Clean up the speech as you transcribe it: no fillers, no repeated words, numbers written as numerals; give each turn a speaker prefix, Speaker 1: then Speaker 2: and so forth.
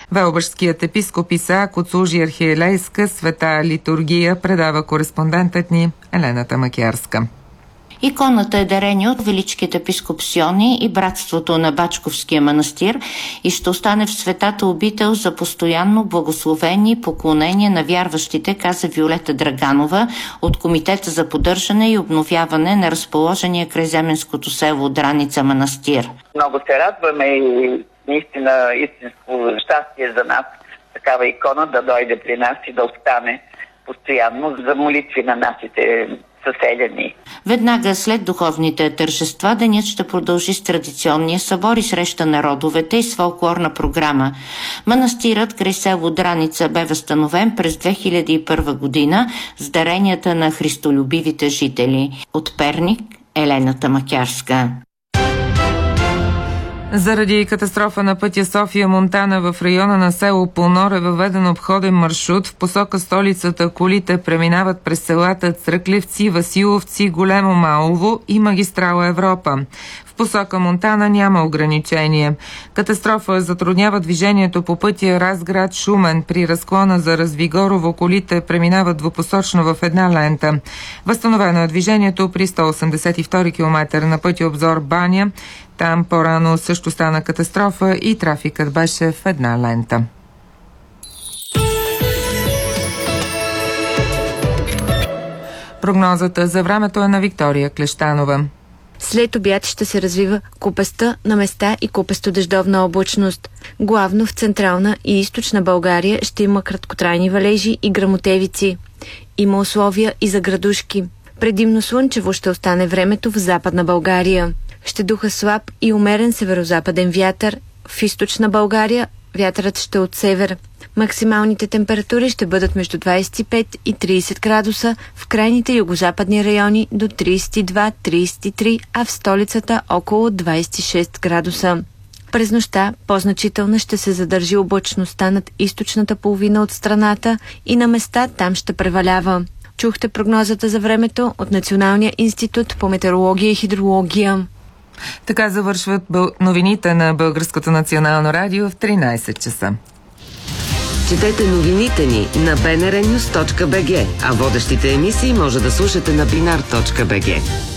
Speaker 1: Велбъшският епископ Исаак отслужи архиелейска света литургия, предава кореспондентът ни Елената Макярска.
Speaker 2: Иконата е дарение от Величкият епископ Сиони и братството на Бачковския манастир и ще остане в светата обител за постоянно благословение и поклонение на вярващите, каза Виолета Драганова от Комитета за поддържане и обновяване на разположения край земенското село Драница манастир.
Speaker 3: Много се радваме и наистина истинско щастие за нас такава икона да дойде при нас и да остане постоянно за молитви на нашите съседени.
Speaker 2: Веднага след духовните тържества денят ще продължи с традиционния събор и среща на родовете и с фолклорна програма. Манастирът край село Драница бе възстановен през 2001 година с даренията на христолюбивите жители. От Перник, Елената Макярска.
Speaker 1: Заради катастрофа на пътя София-Монтана в района на село Полнор е въведен обходен маршрут. В посока столицата колите преминават през селата Цръкливци, Василовци, Големо Малово и магистрала Европа. В посока Монтана няма ограничение. Катастрофа затруднява движението по пътя Разград-Шумен. При разклона за Развигорово колите преминават двупосочно в една лента. Възстановено е движението при 182 км на пътя Обзор-Баня. Там по-рано също стана катастрофа и трафикът беше в една лента. Прогнозата за времето е на Виктория Клещанова.
Speaker 4: След обяд ще се развива купеста на места и купесто-дъждовна облачност. Главно в централна и източна България ще има краткотрайни валежи и гръмотевици. Има условия и за градушки. Предимно слънчево ще остане времето в Западна България. Ще духа слаб и умерен северозападен вятър. В източна България вятърът ще от север. Максималните температури ще бъдат между 25 и 30 градуса, в крайните югозападни райони до 32-33, а в столицата около 26 градуса. През нощта по-значителна ще се задържи облачността над източната половина от страната и на места там ще превалява. Чухте прогнозата за времето от Националния институт по метеорология и хидрология.
Speaker 1: Така завършват новините на Българското национално радио в 13 часа.
Speaker 5: Четете новините ни на bnrnews.bg, а водещите емисии може да слушате на binar.bg.